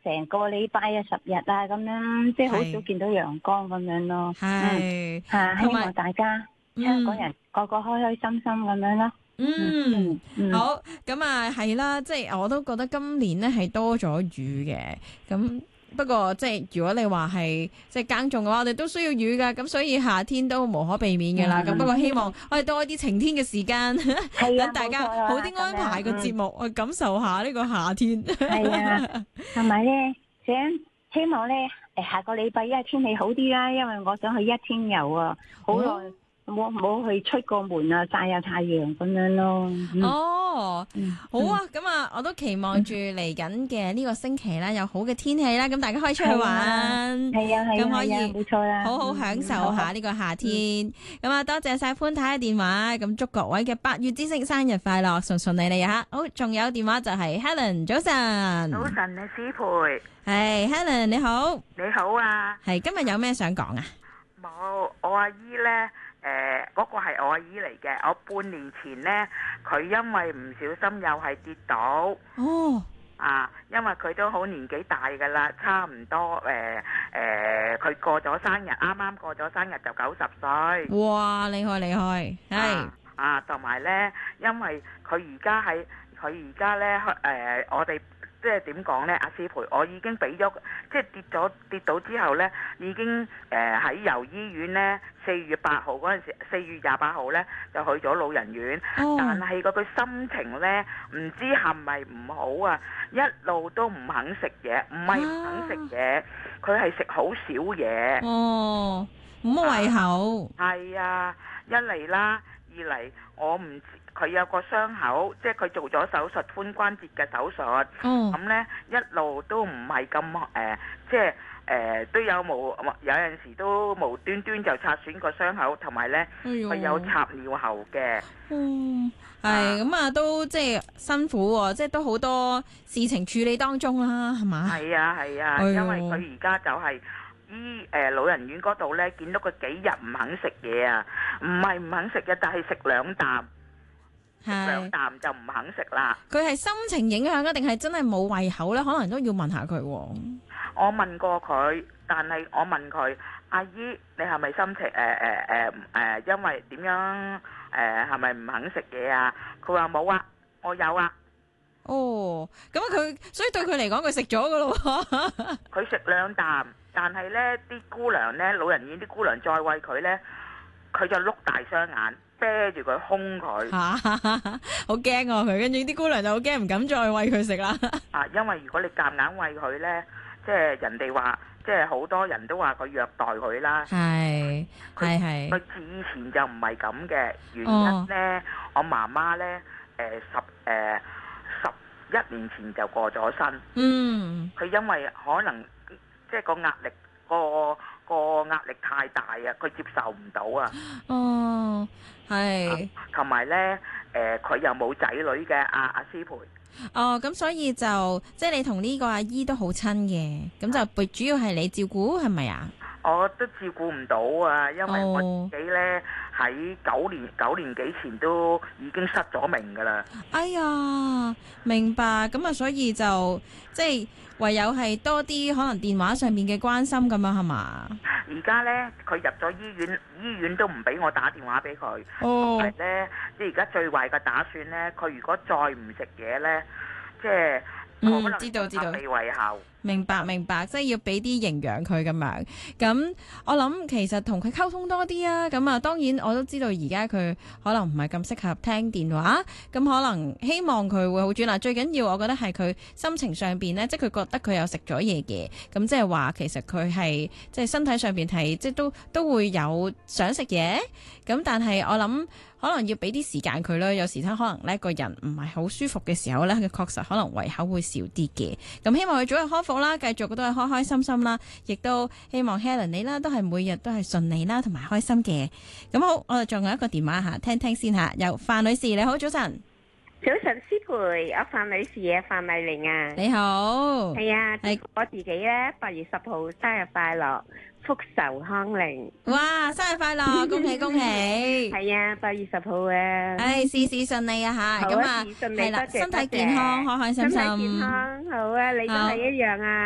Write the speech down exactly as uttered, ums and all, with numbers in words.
成個禮拜啊、十日啊咁樣，即係好少見到陽光咁樣咯。 係， 吓，希望大家香港人個個開開心心咁樣咯。 嗯，好，咁啊係啦，即係我都覺得今年咧係多咗雨嘅，咁。不過即係如果你話係即係耕種嘅話，我哋都需要雨噶，咁所以夏天都無可避免嘅啦。咁、嗯、不過希望我哋多一啲晴天嘅時間，等、啊、大家好啲安排個節目，去、嗯、感受下呢個夏天。 係啊，同埋咧想希望咧誒下個禮拜一天氣好啲啦，因為我想去一天遊啊，好耐。哦冇冇去出過門啊，曬下太陽咁樣咯。嗯、 哦， 嗯、 好啊，咁啊，我都期望住嚟緊嘅呢個星期啦，有好嘅天氣啦，咁大家可以出去玩， 係啊係啊，咁可以冇錯啦， 好好享受下呢個夏天。咁、嗯、啊，多謝晒潘太嘅電話，咁祝各位嘅八月之星生日快樂，順順利利啊吓。好，仲有電話就係 Helen， 早晨。 早晨啊，師培。 係 Helen 你好。 你好啊。 係今日有咩想講啊？ 冇，我阿姨咧。誒、呃，嗰、那個係我阿姨嚟嘅。我半年前呢，佢因為唔小心又係跌倒。 哦。 啊，因為佢都好年紀大噶啦，差唔多誒誒，佢、呃呃、過咗生日，啱啱過咗生日就九十歲。 哇，厲害厲害，係啊，同埋呢，因為佢而家喺佢而家呢，誒、呃，我哋。即係點講呢？阿師培，我已經俾咗，即係跌咗跌倒之後呢，已經誒喺、呃、由醫院呢，四月八號嗰陣時，四月廿八號呢，就去咗老人院。Oh. 但係個佢心情呢，唔知係咪唔好啊？一路都唔肯食嘢，唔係唔肯食嘢，佢係食好少嘢。 哦，冇乜胃口。 係啊，一嚟啦，二嚟我唔。佢有個傷口，即係佢做咗手術，髖關節嘅手術。哦，咁呢一路都唔係咁誒，即係誒、呃、都有無有陣時都無端端就擦損個傷口，同埋呢佢、哎、有插尿喉嘅。 嗯，係咁啊，都即係辛苦喎，即係都好多事情處理當中啦，係嘛？係啊係啊，啊哎、因為佢而家就係、是。醫誒、呃、老人院嗰度呢，見到佢幾日唔肯食嘢啊，唔係唔肯食嘅，但係食兩啖。食兩啖就唔肯食啦。 佢係心情影響啊，定係真係冇胃口咧？可能都要問下佢。我問過佢，但係我問佢，阿姨你係咪心情誒誒誒誒，因為點樣誒係咪唔肯食嘢啊？佢話冇啊，我有啊。 哦，咁佢所以對佢嚟講，佢食咗噶咯。 佢食兩啖，但係咧啲姑娘咧，老人院啲姑娘再餵佢咧，佢就碌大雙眼。啤住佢兇佢， 好驚啊佢，跟住啲姑娘就好驚，唔敢再餵佢食啦。 啊，因為如果你夾硬餵佢咧，即係人哋話，即係好多人都話佢虐待佢啦。 係係係。 佢以前就唔係咁嘅原因咧，哦、我媽媽咧，誒、呃、十誒、呃、十一年前就過咗身。嗯。佢因為可能即係個壓力個。個壓力太大啊，佢接受唔到啊。 哦，係。同埋咧，誒，佢又冇仔女嘅，阿阿師培。 哦，咁所以就即係你同呢個阿姨都好親嘅，咁就主要係你照顧，係咪啊？ 我都照顧唔到啊，因為我自己咧喺九年九年幾前都已經失咗明噶啦。 哎呀，明白，咁啊，所以就即係唯有係多啲可能電話上面嘅關心咁樣係嘛？ 而家咧佢入咗醫院，醫院都唔俾我打電話俾佢。 哦， 係咧，即係而家最壞嘅打算咧，佢如果再唔食嘢咧，即係。 嗯，知道知道， 未胃口， 明白明白，即係要俾啲營養佢咁樣。咁我諗其實同佢溝通多啲啊。咁啊，當然我都知道而家佢可能唔係咁適合聽電話。咁可能希望佢會好轉啦。最緊要我覺得係佢心情上邊呢，即係佢覺得佢有食咗嘢嘅。咁即係話其實佢係即係身體上邊係即係都都會有想食嘢。咁但係我諗。可能要俾啲時間佢啦，有時睇可能呢個人唔係好舒服嘅時候呢，佢確實可能胃口會少啲嘅。咁希望佢早日康復啦，繼續都係開開心心啦，亦都希望 Helen 你啦，都係每日都係順利啦，同埋開心嘅。咁好，我哋仲有一個電話吓，聽聽先吓。由范女士，你好，早晨。 早晨，師培，我范女士啊，范麗玲啊。 你好。係啊，係我自己咧，八月十號生日快樂。福壽康寧， 哇！生日快樂，恭喜恭喜！ 係啊，八月十號啊！ 唉，事事順利啊吓，咁啊，係啦，身體健康，開開心心。 身體健康，好啊，你都係一樣啊！